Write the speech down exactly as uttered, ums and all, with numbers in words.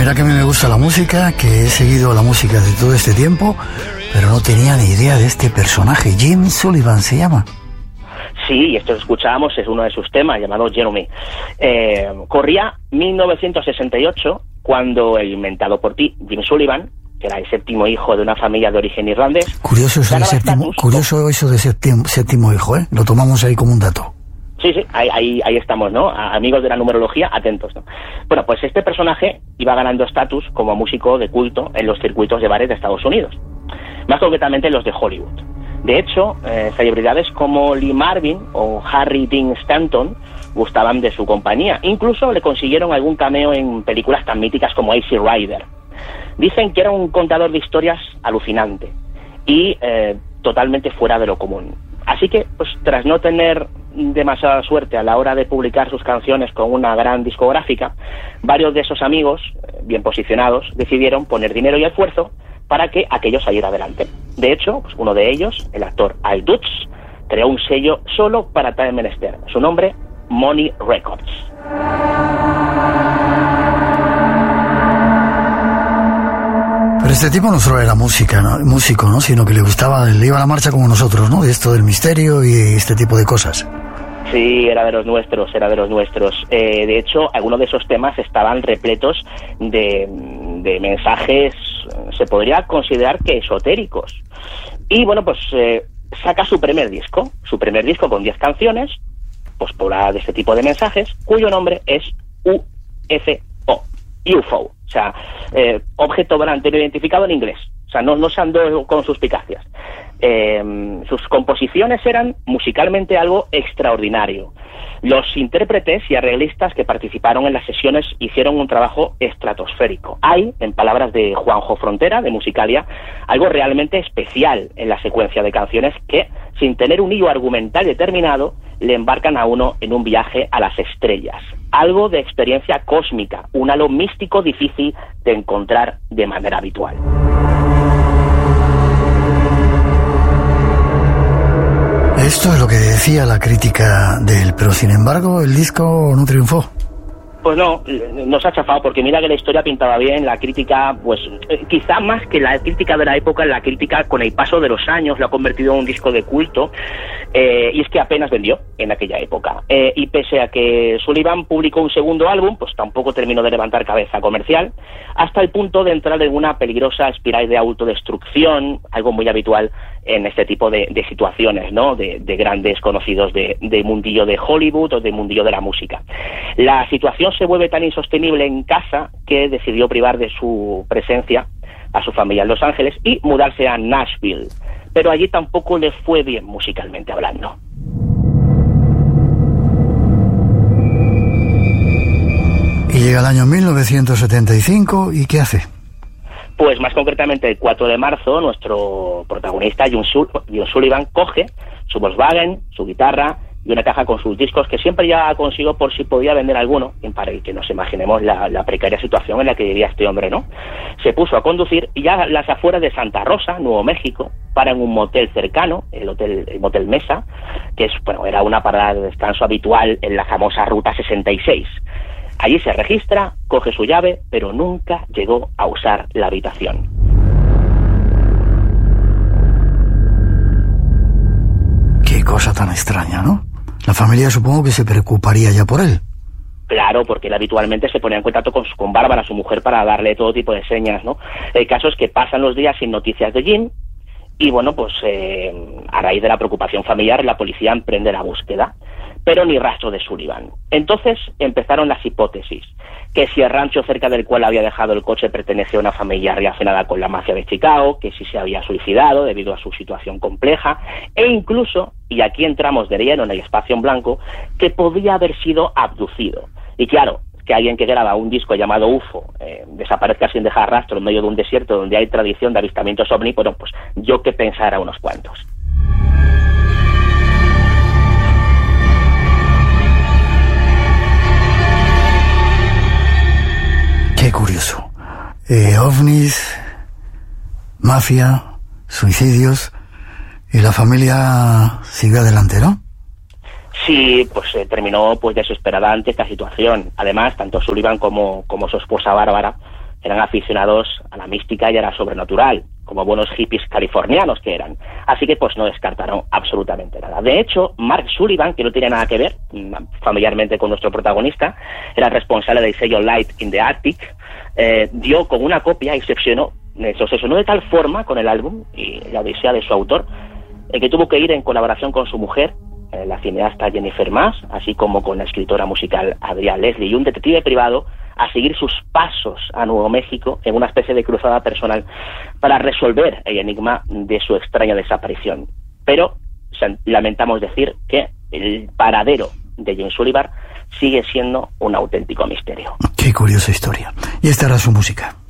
Mira que a mí me gusta la música, que he seguido la música de todo este tiempo, pero no tenía ni idea de este personaje. Jim Sullivan se llama. Sí, y esto que escuchábamos es uno de sus temas, llamado Jeremy. Eh, corría mil novecientos sesenta y ocho, cuando el inventado por ti, Jim Sullivan, que era el séptimo hijo de una familia de origen irlandés... Curioso eso de séptimo, curioso eso de séptimo, séptimo hijo, ¿eh? Lo tomamos ahí como un dato. Sí, sí, ahí, ahí, ahí estamos, ¿no? Amigos de la numerología, atentos, ¿no? Bueno, pues este personaje iba ganando estatus como músico de culto en los circuitos de bares de Estados Unidos, más concretamente los de Hollywood. De hecho, eh, celebridades como Lee Marvin o Harry Dean Stanton gustaban de su compañía. Incluso le consiguieron algún cameo en películas tan míticas como Easy Rider. Dicen que era un contador de historias alucinante y eh, totalmente fuera de lo común. Así que, pues tras no tener demasiada suerte a la hora de publicar sus canciones con una gran discográfica, varios de esos amigos, bien posicionados, decidieron poner dinero y esfuerzo para que aquello saliera adelante. De hecho, pues uno de ellos, el actor Al Dutch, creó un sello solo para tal menester. Su nombre, Money Records. Pero este tipo no solo era música, ¿no? músico, ¿no? Sino que le gustaba, le iba a la marcha como nosotros, ¿no? De esto del misterio y este tipo de cosas. Sí, era de los nuestros, era de los nuestros. Eh, de hecho, algunos de esos temas estaban repletos de, de mensajes, se podría considerar que esotéricos. Y bueno, pues eh, saca su primer disco, su primer disco con diez canciones, pues por de este tipo de mensajes, cuyo nombre es U F O, U F O, o sea, eh, objeto volante no identificado en inglés. O sea, no, no se andó con suspicacias. Eh, sus composiciones eran musicalmente algo extraordinario. Los intérpretes y arreglistas que participaron en las sesiones hicieron un trabajo estratosférico. Hay, en palabras de Juanjo Frontera, de Musicalia, algo realmente especial en la secuencia de canciones que, sin tener un hilo argumental determinado, le embarcan a uno en un viaje a las estrellas. Algo de experiencia cósmica, un halo místico difícil de encontrar de manera habitual. Esto es lo que decía la crítica de él, pero sin embargo el disco no triunfó. Pues no, nos ha chafado, porque mira que la historia pintaba bien, la crítica, pues eh, quizá más que la crítica de la época, la crítica con el paso de los años lo ha convertido en un disco de culto, eh, y es que apenas vendió en aquella época. Eh, y pese a que Sullivan publicó un segundo álbum, pues tampoco terminó de levantar cabeza comercial, hasta el punto de entrar en una peligrosa espiral de autodestrucción, algo muy habitual en este tipo de, de situaciones, ¿no? De, de grandes conocidos de, de mundillo de Hollywood o de mundillo de la música. La situación se vuelve tan insostenible en casa que decidió privar de su presencia a su familia en Los Ángeles y mudarse a Nashville, pero allí tampoco le fue bien musicalmente hablando. Y llega el año mil novecientos setenta y cinco, ¿y qué hace? Pues más concretamente el cuatro de marzo, nuestro protagonista, Jim Sullivan, coge su Volkswagen, su guitarra y una caja con sus discos que siempre llevaba consigo por si podía vender alguno, para que nos imaginemos la, la precaria situación en la que vivía este hombre, ¿no? Se puso a conducir y ya a las afueras de Santa Rosa, Nuevo México, para en un motel cercano, el hotel, el Motel Mesa, que es, bueno, era una parada de descanso habitual en la famosa Ruta sesenta y seis. Allí se registra, coge su llave, pero nunca llegó a usar la habitación. Qué cosa tan extraña, ¿no? La familia supongo que se preocuparía ya por él. Claro, porque él habitualmente se ponía en contacto con, con Bárbara, su mujer, para darle todo tipo de señas, ¿no? El caso es que pasan los días sin noticias de Jim y, bueno, pues eh, a raíz de la preocupación familiar, la policía emprende la búsqueda, pero ni rastro de Sullivan. Entonces empezaron las hipótesis, que si el rancho cerca del cual había dejado el coche pertenecía a una familia relacionada con la mafia de Chicago, que si se había suicidado debido a su situación compleja, e incluso, y aquí entramos de lleno en el espacio en blanco, que podía haber sido abducido. Y claro, que alguien que graba un disco llamado U F O eh, desaparezca sin dejar rastro en medio de un desierto donde hay tradición de avistamientos ovni, bueno, pues yo que pensar a unos cuantos. Qué curioso. Eh, ovnis, mafia, suicidios, y la familia sigue adelante, ¿no? Sí, pues eh, terminó pues desesperada ante esta situación. Además, tanto Sullivan como, como su esposa Bárbara eran aficionados a la mística y a la sobrenatural, como buenos hippies californianos que eran. Así que pues no descartaron absolutamente nada. De hecho, Mark Sullivan, que no tenía nada que ver familiarmente con nuestro protagonista, era responsable del sello Light in the Attic, eh, dio con una copia y se obsesionó, se obsesionó de tal forma con el álbum y la odisea de su autor, eh, que tuvo que ir en colaboración con su mujer, eh, la cineasta Jennifer Mas, así como con la escritora musical Adrienne Leslie y un detective privado, a seguir sus pasos a Nuevo México en una especie de cruzada personal para resolver el enigma de su extraña desaparición. Pero lamentamos decir que el paradero de James Sullivan sigue siendo un auténtico misterio. Qué curiosa historia. Y esta era su música.